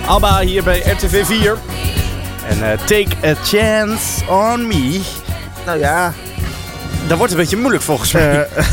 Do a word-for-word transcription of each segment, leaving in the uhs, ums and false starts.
ABBA hier bij R T V vier. En uh, Take a Chance on Me. Nou ja. Dat wordt een beetje moeilijk volgens mij. Uh,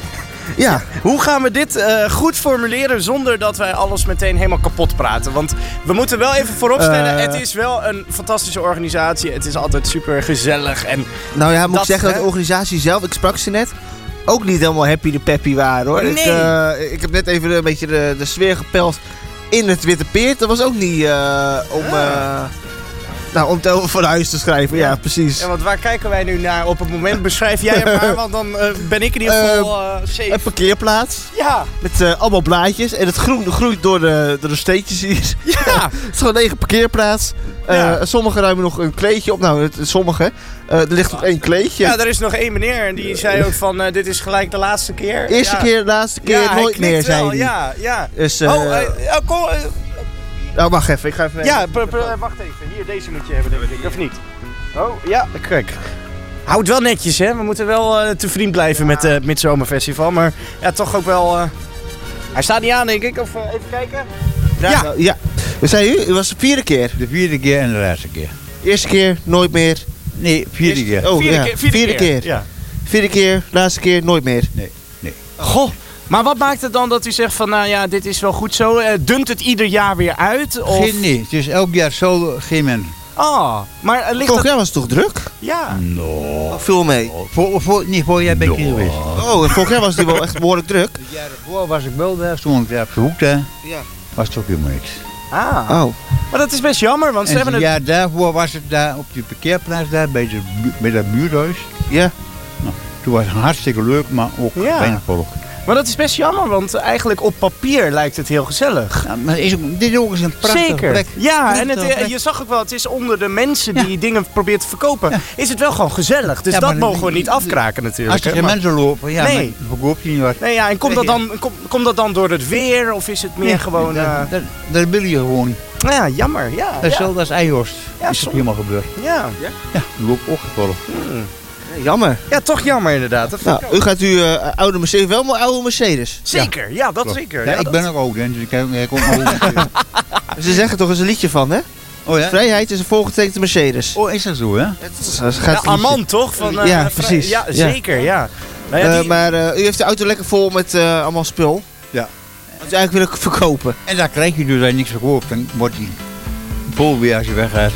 ja. Hoe gaan we dit uh, goed formuleren zonder dat wij alles meteen helemaal kapot praten? Want we moeten wel even vooropstellen, uh, het is wel een fantastische organisatie. Het is altijd super gezellig. En nou ja, moet dat, ik zeggen hè? dat de organisatie zelf, ik sprak ze net, ook niet helemaal happy de peppy waren hoor. Nee. Ik, uh, ik heb net even een beetje de, de sfeer gepeld in het Witte Peert. Dat was ook niet uh, om... Uh, Nou, om het over van huis te schrijven, ja, ja precies. Ja, want waar kijken wij nu naar op het moment? Beschrijf jij hem maar, want dan uh, ben ik in ieder geval uh, safe. Een parkeerplaats. Ja. Met uh, allemaal blaadjes. En het groen groeit door de, door de steetjes hier. Ja. Het is gewoon een lege parkeerplaats. Uh, ja. Sommigen ruimen nog een kleedje op. Nou, het, sommige. Uh, er ligt nog één kleedje. Ja, er is nog één meneer en die zei ook van uh, dit is gelijk de laatste keer. Eerste ja. keer, laatste keer, ja, nooit meer, zei wel. hij. Ja, ja. Dus, uh, oh, uh, uh, kom... Uh, Nou, wacht even. Ik ga even... Ja, p- p- wacht even. Hier, deze moet je hebben, denk ik. Of niet? Oh, ja. Kijk. Houd wel netjes, hè. We moeten wel uh, te vriend blijven met het uh, Midzomerfestival. Maar ja, toch ook wel... Uh... Hij staat niet aan, denk ik. Of uh, even kijken. Ja. Ja. ja. Wat zei u? Het was de vierde keer. De vierde keer en de laatste keer. Eerste keer, nooit meer. Nee, vierde Eerste... keer. Oh, vierde, ja. keer, vierde, vierde keer. keer. Ja. Vierde keer, laatste keer, nooit meer. Nee, nee. Goh. Maar wat maakt het dan dat u zegt van, nou ja, dit is wel goed zo? Uh, dunt het ieder jaar weer uit? Of... Geen, nee, het is elk jaar zo, geen men. Ah, maar uh, ligt Vorig het... jaar was het toch druk? Ja. No. Veel mee. Voor, voor, niet voor jij ben ik no. geweest. Oh, vorig jaar was het wel echt behoorlijk druk. Het jaar ervoor was ik wel daar, stond ik daar op de hoek daar. Ja. Was het ook helemaal niks. Ah. Oh. Maar dat is best jammer, want ze en hebben het het... jaar daarvoor was het daar op die parkeerplaats daar bij, de, bij dat buurthuis. Ja. Nou, toen was het hartstikke leuk, maar ook ja. weinig volk. Maar dat is best jammer, want eigenlijk op papier lijkt het heel gezellig. Ja, maar is ook, dit is ook eens een prachtige Zeker. plek. Ja, Prachtige en het, plek. je zag ook wel, het is onder de mensen die Ja. dingen probeert te verkopen, ja. is het wel gewoon gezellig. Dus ja, dat maar, mogen we niet afkraken natuurlijk. Als er hè, geen maar... mensen lopen, ja, nee. dan verkoop je niet wat. Nee, ja, en komt dat, dan, kom, komt dat dan door het weer of is het meer nee, gewoon... Uh... Dat, dat, dat wil je gewoon niet. Nou ja, jammer. Ja, Dat is ja. hetzelfde als Eijhorst. Ja, is som... ook helemaal gebeurd. Ja. Ja? Ja, dat loopt ook gevolgd. Hmm. Jammer. Ja, toch jammer inderdaad. Dat nou, u gaat u uh, oude Mercedes, wel maar oude Mercedes. Zeker, ja, dat Klopt. zeker. Ja, Ja, ik dat... ben ook oud, hè, dus ik heb, ik heb ook nog Ze zeggen toch eens een liedje van, hè? Oh ja? Vrijheid is een volgetekende Mercedes. Oh, is dat zo, hè? Het is, het gaat ja, Armand toch? Van, uh, ja, vrij... precies. Ja, ja. zeker, ja. Nou ja uh, die... maar uh, u heeft de auto lekker vol met uh, allemaal spul. Ja. Dat u eigenlijk wil verkopen. En daar krijg je dus als je niks verkoopt, dan wordt die vol weer als je weggaat.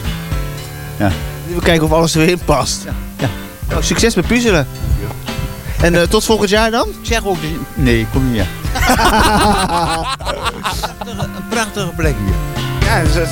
Ja. We kijken of alles er weer in past. Ja. Ja. Nou, succes met puzzelen. Ja. En uh, tot volgend jaar dan? Ik zeg ook, nee, ik kom niet. Een prachtige plek hier. Ja,